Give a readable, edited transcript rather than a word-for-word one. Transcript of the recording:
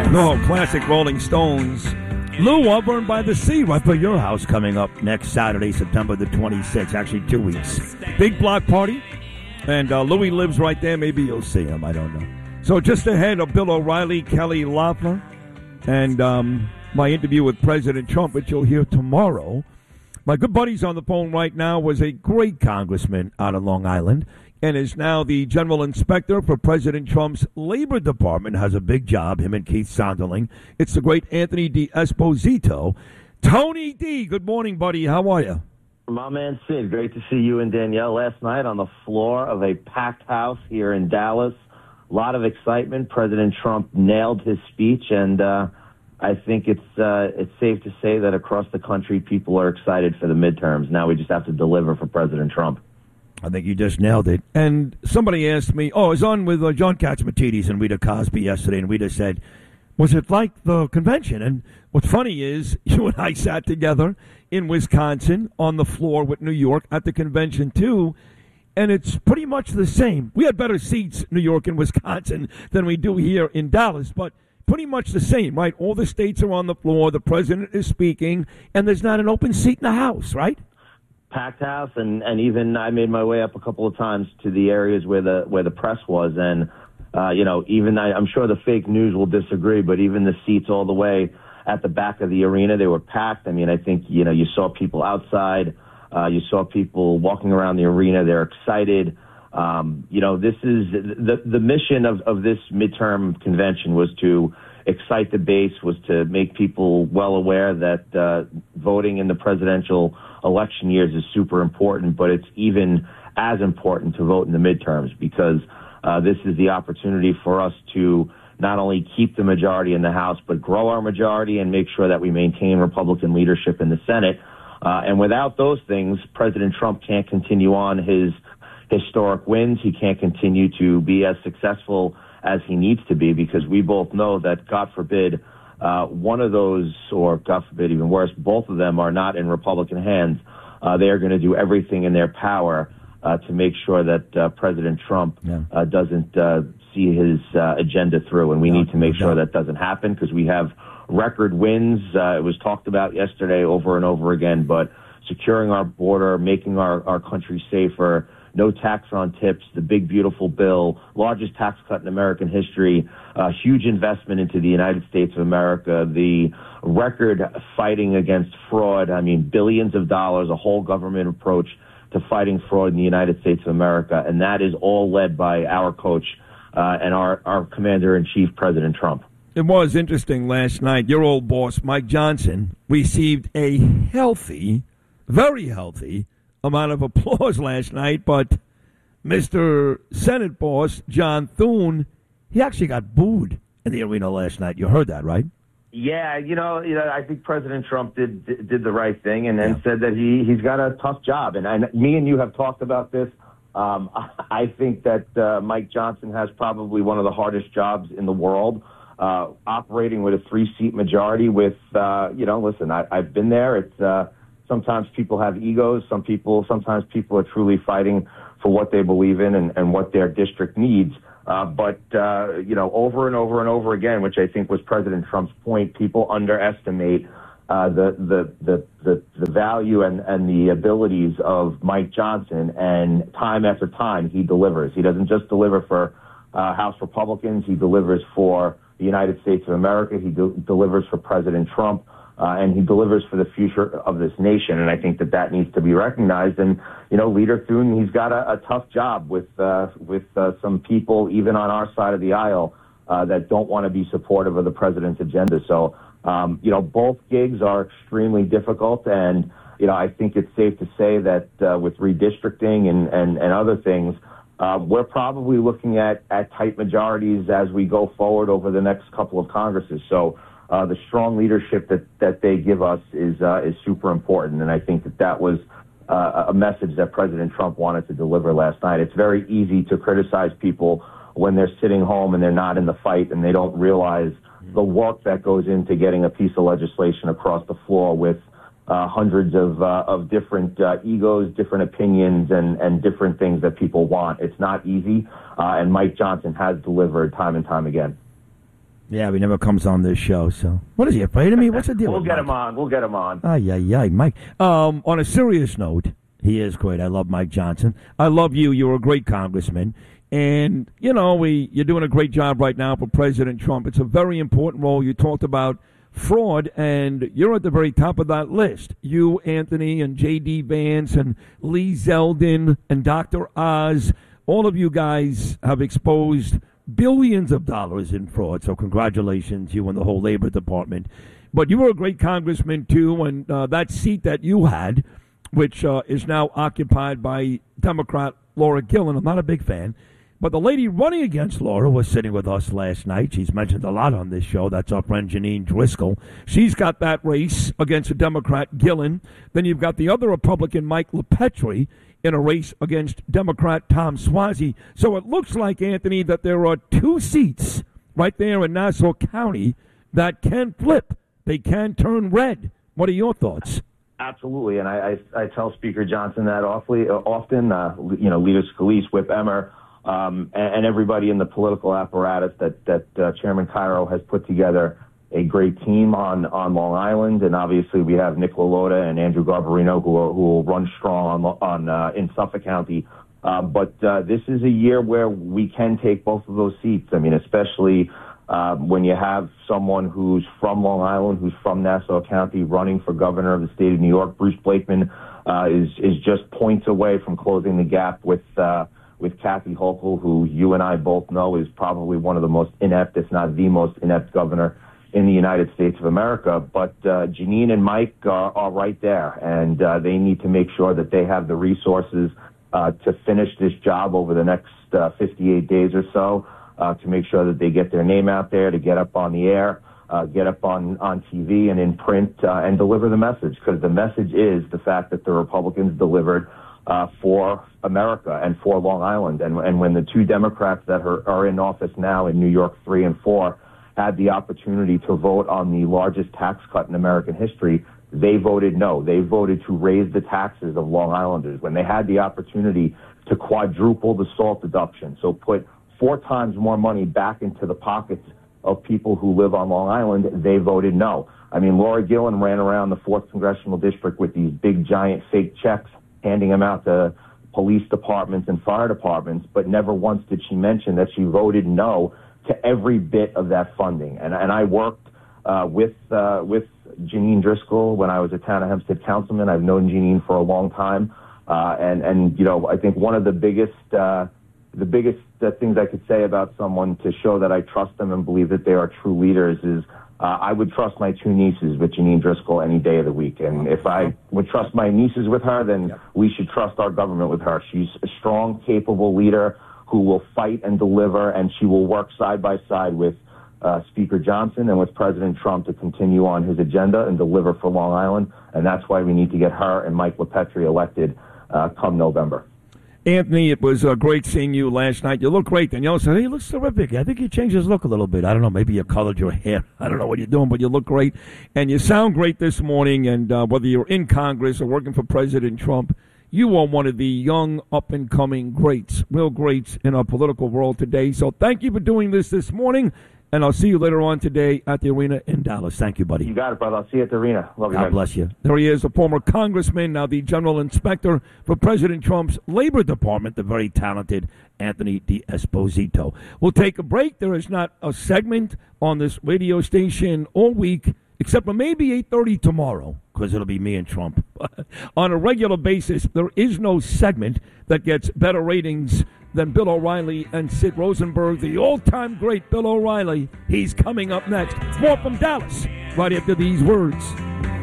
No, classic Rolling Stones. Lou, Auburn by the Sea, right by your house, coming up next Saturday, September the 26th. Actually, 2 weeks. Big block party. And Louis lives right there. Maybe you'll see him. I don't know. So just ahead of Bill O'Reilly, Kelly Loeffler, and my interview with President Trump, which you'll hear tomorrow. My good buddy's on the phone right now, was a great congressman out of Long Island, and is now the general inspector for President Trump's Labor Department. Has a big job, him and Keith Sonderling. It's the great Anthony D'Esposito. Tony D, good morning, buddy. How are you? My man Sid, great to see you and Danielle last night on the floor of a packed house here in Dallas. A lot of excitement. President Trump nailed his speech, and I think it's safe to say that across the country, people are excited for the midterms. Now we just have to deliver for President Trump. I think you just nailed it. And somebody asked me, I was on with John Catsimatidis and Rita Cosby yesterday, and Rita said, was it like the convention? And what's funny is you and I sat together in Wisconsin on the floor with New York at the convention, too, and it's pretty much the same. We had better seats, New York and Wisconsin, than we do here in Dallas, but pretty much the same, right? All the states are on the floor, the president is speaking, and there's not an open seat in the House, right? Packed house, and even I made my way up a couple of times to the areas where the press was, and even I'm sure the fake news will disagree, but even the seats all the way at the back of the arena, they were packed. I mean, I think you saw people outside, you saw people walking around the arena. They're excited. This is the mission of this midterm convention was to excite the base, was to make people well aware that voting in the presidential election years is super important, but it's even as important to vote in the midterms because this is the opportunity for us to not only keep the majority in the House, but grow our majority and make sure that we maintain Republican leadership in the Senate. And without those things, President Trump can't continue on his historic wins. He can't continue to be as successful as he needs to be because we both know that, God forbid, one of those, or God forbid, even worse, both of them are not in Republican hands. They are going to do everything in their power to make sure that President Trump doesn't see his agenda through. And we need to make sure that doesn't happen because we have record wins. It was talked about yesterday over and over again, but securing our border, making our country safer, no tax on tips, the big, beautiful bill, largest tax cut in American history, huge investment into the United States of America, the record fighting against fraud. I mean, billions of dollars, a whole government approach to fighting fraud in the United States of America. And that is all led by our coach and our commander-in-chief, President Trump. It was interesting last night. Your old boss, Mike Johnson, received a healthy, very healthy amount of applause last night, but Mr. Senate boss, John Thune, he actually got booed in the arena last night. You heard that, right? Yeah, I think President Trump did the right thing and then said that he's got a tough job. And me and you have talked about this. I think that Mike Johnson has probably one of the hardest jobs in the world, operating with a 3-seat majority with, listen, I've been there. It's sometimes people have egos. Sometimes people are truly fighting for what they believe in and what their district needs. But over and over and over again, which I think was President Trump's point, people underestimate the value and the abilities of Mike Johnson. And time after time, he delivers. He doesn't just deliver for House Republicans. He delivers for the United States of America. He delivers for President Trump. And he delivers for the future of this nation, and I think that needs to be recognized. And Leader Thune, he's got a tough job with some people, even on our side of the aisle, that don't want to be supportive of the president's agenda. So, both gigs are extremely difficult, and I think it's safe to say that with redistricting and other things, we're probably looking at tight majorities as we go forward over the next couple of Congresses. So. The strong leadership that they give us is super important, and I think that was a message that President Trump wanted to deliver last night. It's very easy to criticize people when they're sitting home and they're not in the fight and they don't realize the work that goes into getting a piece of legislation across the floor with hundreds of different egos, different opinions, and different things that people want. It's not easy, and Mike Johnson has delivered time and time again. Yeah, he never comes on this show. So what is he, afraid of me? What's the deal? We'll with get Mike? him on. We'll get him on. Ay, Mike. On a serious note, he is great. I love Mike Johnson. I love you. You're a great congressman. And, you're doing a great job right now for President Trump. It's a very important role. You talked about fraud, and you're at the very top of that list. You, Anthony, and J.D. Vance, and Lee Zeldin, and Dr. Oz, all of you guys have exposed billions of dollars in fraud. So congratulations, you and the whole Labor Department. But you were a great congressman, too, and that seat that you had, which is now occupied by Democrat Laura Gillen, I'm not a big fan, but the lady running against Laura was sitting with us last night. She's mentioned a lot on this show. That's our friend Janine Driscoll. She's got that race against the Democrat Gillen. Then you've got the other Republican, Mike LaPetri, in a race against Democrat Tom Suozzi. So it looks like, Anthony, that there are two seats right there in Nassau County that can flip. They can turn red. What are your thoughts? Absolutely, and I tell Speaker Johnson that often. Leader Scalise, Whip Emmer, and everybody in the political apparatus that Chairman Cairo has put together a great team on Long Island, and obviously we have Nick LaLota and Andrew Garbarino who will run strong in Suffolk County. But this is a year where we can take both of those seats. I mean, especially when you have someone who's from Long Island, who's from Nassau County, running for governor of the state of New York. Bruce Blakeman is just points away from closing the gap with Kathy Hochul, who you and I both know is probably one of the most inept, if not the most inept governor in the United States of America. But Janine and Mike are right there, and they need to make sure that they have the resources to finish this job over the next 58 days or so, to make sure that they get their name out there, to get up on the air, get up on TV and in print, and deliver the message. Because the message is the fact that the Republicans delivered for America and for Long Island. And when the two Democrats that are in office now in New York 3 and 4 had the opportunity to vote on the largest tax cut in American history, they voted no. They voted to raise the taxes of Long Islanders. When they had the opportunity to quadruple the SALT deduction, so put 4 times more money back into the pockets of people who live on Long Island, they voted no. I mean, Laura Gillen ran around the 4th Congressional District with these big, giant fake checks, handing them out to police departments and fire departments, but never once did she mention that she voted no to every bit of that funding. And I worked with Janine Driscoll when I was a Town of Hempstead councilman. I've known Janine for a long time. And I think one of the biggest things I could say about someone to show that I trust them and believe that they are true leaders is I would trust my 2 nieces with Janine Driscoll any day of the week. And if I would trust my nieces with her, then we should trust our government with her. She's a strong, capable leader who will fight and deliver, and she will work side by side with Speaker Johnson and with President Trump to continue on his agenda and deliver for Long Island. And that's why we need to get her and Mike LaPetri elected come November. Anthony, it was great seeing you last night. You look great. Danielle said, hey, he looks terrific. I think you changed his look a little bit. I don't know, maybe you colored your hair. I don't know what you're doing, but you look great. And you sound great this morning. And whether you're in Congress or working for President Trump, you are one of the young, up-and-coming greats, real greats in our political world today. So thank you for doing this morning. And I'll see you later on today at the arena in Dallas. Thank you, buddy. You got it, brother. I'll see you at the arena. Love you, God man. bless you. There he is, a former congressman, now the general inspector for President Trump's Labor Department, the very talented Anthony D'Esposito. We'll take a break. There is not a segment on this radio station all week, except for maybe 8:30 tomorrow, because it'll be me and Trump. On a regular basis, there is no segment that gets better ratings than Bill O'Reilly and Sid Rosenberg, the all-time great Bill O'Reilly. He's coming up next. More from Dallas right after these words.